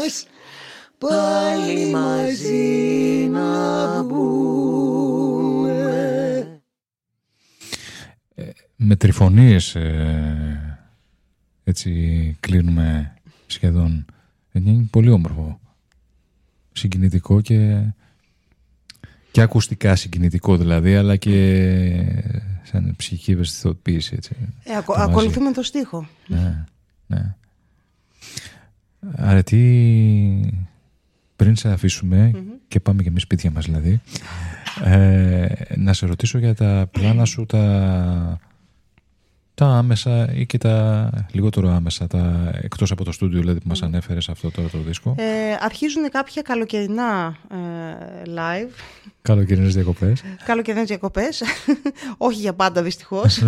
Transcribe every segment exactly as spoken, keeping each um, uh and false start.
πάλι μαζί να μπούμε. Ε, με τριφωνίες ε, έτσι κλείνουμε σχεδόν. Είναι πολύ όμορφο, συγκινητικό και, και ακουστικά συγκινητικό δηλαδή, αλλά και σαν ψυχική ευαισθητοποίηση. Έτσι, ε, ακο, ακολουθούμε το στίχο. Ναι, ναι. Άρα τι, πριν σε αφήσουμε mm-hmm. και πάμε και εμείς σπίτια μας δηλαδή, ε, να σε ρωτήσω για τα πλάνα σου, τα, τα άμεσα ή και τα λιγότερο άμεσα, τα, εκτός από το στούντιο δηλαδή, που μας ανέφερες αυτό τώρα το δίσκο. Ε, αρχίζουν κάποια καλοκαιρινά ε, live. Καλοκαιρινές διακοπές. Καλοκαιρινές διακοπές. Όχι για πάντα δυστυχώς.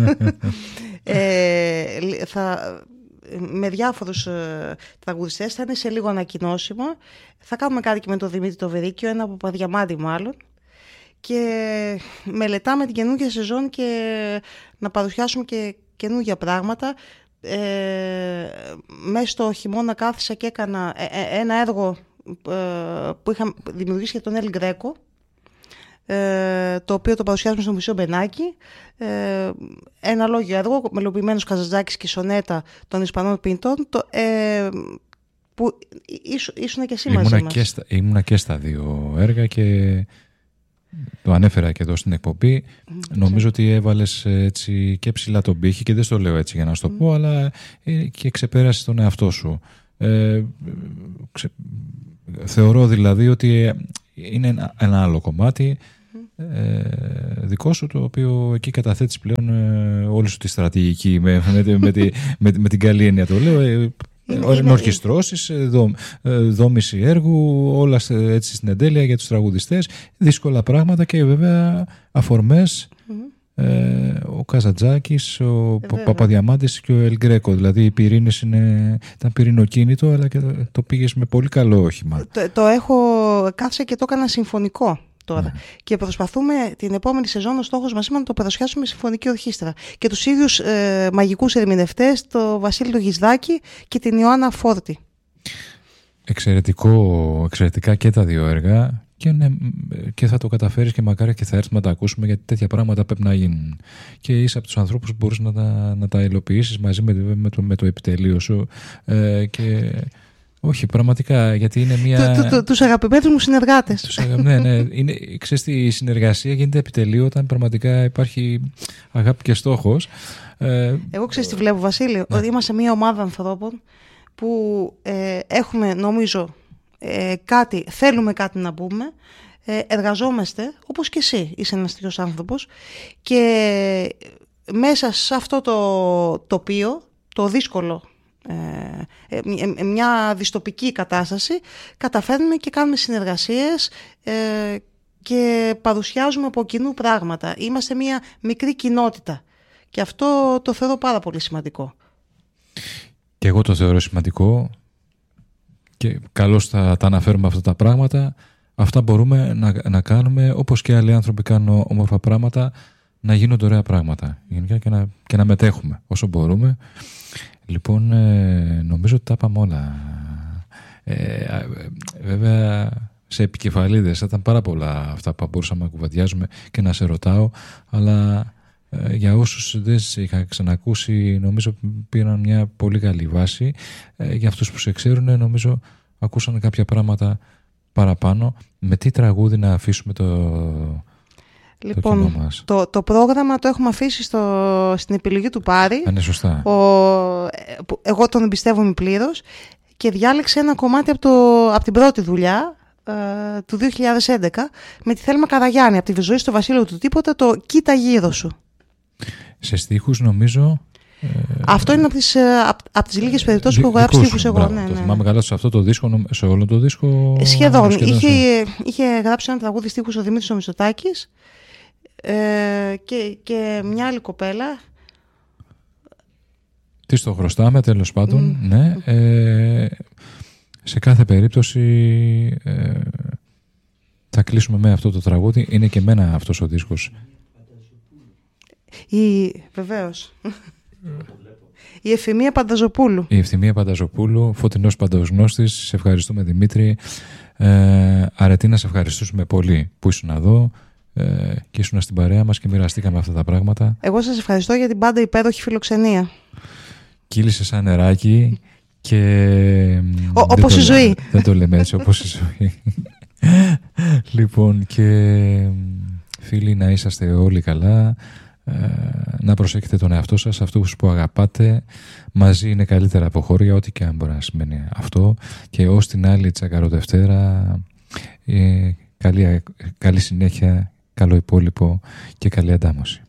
ε, θα... με διάφορους ε, τραγουδιστές, θα είναι σε λίγο ανακοινώσιμο. Θα κάνουμε κάτι και με τον Δημήτρη το Βερίκιο, ένα από Παδιαμάντη μάλλον. Και μελετάμε την καινούργια σεζόν και να παρουσιάσουμε και καινούργια πράγματα. Ε, μέσα στο χειμώνα κάθισα και έκανα ε, ε, ένα έργο ε, που είχα δημιουργήσει για τον Ελ Γκρέκο, Ε, το οποίο το παρουσιάζουμε στο Μουσείο Μπενάκη. Ε, ένα λόγιο έργο, μελοποιημένος Καζαντζάκης και σονέτα των Ισπανών ποιητών, το, ε, που ήσουν και εσύ μαζί μας. Και στα, ήμουνα και στα δύο έργα και το ανέφερα και εδώ στην εκπομπή. Mm, Νομίζω ξέρω. ότι έβαλες έτσι και ψηλά τον πύχη, και δεν στο λέω έτσι για να σου το mm. πω, αλλά και ξεπέρασες τον εαυτό σου. Ε, ξε, θεωρώ δηλαδή ότι είναι ένα, ένα άλλο κομμάτι mm. ε, δικό σου, το οποίο εκεί καταθέτεις πλέον ε, όλη σου τη στρατηγική με, με, με, τη, με, με την καλή έννοια το λέω, ε, είναι ορχιστρώσεις, δό, δόμηση έργου, όλα έτσι στην εντέλεια για τους τραγουδιστές, δύσκολα πράγματα και βέβαια αφορμές. Mm-hmm. Ε, ο Καζαντζάκης, ο ε, Παπαδιαμάντης και ο Ελ Γκρέκο. Δηλαδή η πυρήνης είναι, ήταν πυρηνοκίνητο, αλλά και το, το πήγες με πολύ καλό όχημα. Το, το έχω κάθισα και το έκανα συμφωνικό τώρα. Ναι. Και προσπαθούμε την επόμενη σεζόν, ο στόχος μας είναι να το παρουσιάσουμε συμφωνική ορχήστρα. Και τους ίδιους ε, μαγικούς ερμηνευτές, το Βασίλη το Γισδάκη και την Ιωάννα Φόρτη. Εξαιρετικό, εξαιρετικά και τα δύο έργα. Και, ναι, και θα το καταφέρεις και μακάρι και θα έρθουμε να τα ακούσουμε, γιατί τέτοια πράγματα πρέπει να γίνουν. Και είσαι από τους ανθρώπους που μπορείς να τα, να τα υλοποιήσεις μαζί με, με, το, με το επιτελείο σου. Ε, και όχι, πραγματικά, γιατί είναι μια... Του, του, τους αγαπημένους μου συνεργάτες. Τους αγα... ναι, ναι. Είναι, ξέρεις, η συνεργασία γίνεται επιτελείο όταν πραγματικά υπάρχει αγάπη και στόχος. Ε, Εγώ ξέρεις τι βλέπω, Βασίλη, ναι. ότι είμαστε μια ομάδα ανθρώπων που ε, έχουμε, νομίζω, ε, κάτι, θέλουμε κάτι να πούμε, ε, εργαζόμαστε, όπως και εσύ είσαι ένας τέτοιος άνθρωπος, και μέσα σε αυτό το τοπίο, το δύσκολο, Ε, ε, μια δυστοπική κατάσταση, καταφέρνουμε και κάνουμε συνεργασίες ε, και παρουσιάζουμε από κοινού πράγματα. Είμαστε μια μικρή κοινότητα και αυτό το θεωρώ πάρα πολύ σημαντικό. Και εγώ το θεωρώ σημαντικό και καλώς θα τα αναφέρουμε αυτά τα πράγματα. Αυτά μπορούμε να, να κάνουμε, όπως και άλλοι άνθρωποι κάνουν όμορφα πράγματα, να γίνονται ωραία πράγματα γενικά και να, και να μετέχουμε όσο μπορούμε. Λοιπόν, ε, νομίζω ότι τα είπαμε όλα. Ε, ε, βέβαια, σε επικεφαλίδες θα ήταν πάρα πολλά αυτά που μπορούσαμε να κουβεντιάζουμε και να σε ρωτάω, αλλά ε, για όσους δεν σε είχα ξανακούσει, νομίζω πήραν μια πολύ καλή βάση. Ε, για αυτούς που σε ξέρουν, νομίζω ακούσαν κάποια πράγματα παραπάνω. Με τι τραγούδι να αφήσουμε το... Λοιπόν, το, το, το πρόγραμμα το έχουμε αφήσει στο, στην επιλογή του Πάρη. Είναι σωστά. Ο, εγώ τον εμπιστεύομαι πλήρως και διάλεξε ένα κομμάτι από, το, από την πρώτη δουλειά ε, του δύο χιλιάδες έντεκα με τη Θέλμα Καραγιάννη, από τη ζωή στο Βασίλειο του Τίποτα, το «Κοίτα γύρω σου». Σε στίχους νομίζω... Ε, αυτό είναι από τις, από, από τις λίγες περιπτώσεις που έχω γράψει στίχους εγώ. Μπράβο, ναι, το ναι. θυμάμαι καλά σε αυτό το δίσκο, σε όλο το δίσκο. Σχεδόν. σχεδόν είχε, είχε γράψει ένα τραγούδι στίχους ο Δημήτρης ο Μητσοτάκης. Ε, και, και μια άλλη κοπέλα. Τι στο χρωστάμε, τέλος πάντων. Mm. Ναι. Ε, σε κάθε περίπτωση ε, θα κλείσουμε με αυτό το τραγούδι. Είναι και εμένα αυτός ο δίσκος. Η... Βεβαίως. Η Ευθυμία Πανταζοπούλου. Η Ευθυμία Πανταζοπούλου, Φωτεινός Παντογνώστης. Σε ευχαριστούμε, Δημήτρη. Ε, αρετή να σε ευχαριστήσουμε πολύ που ήσουν εδώ ε, και ήσουν στην παρέα μας και μοιραστήκαμε αυτά τα πράγματα. Εγώ σας ευχαριστώ για την πάντα υπέροχη φιλοξενία. Κύλησε σαν νεράκι και... Ο, όπως η ζωή. Δεν το λέμε έτσι, όπως η ζωή. Λοιπόν, και φίλοι, να είσαστε όλοι καλά, ε, να προσέχετε τον εαυτό σας, αυτούς που αγαπάτε. Μαζί είναι καλύτερα από χώρια, ό,τι και αν μπορεί να σημαίνει αυτό. Και ως την άλλη Τσακαροδευτέρα, ε, καλή, καλή συνέχεια, καλό υπόλοιπο και καλή αντάμωση.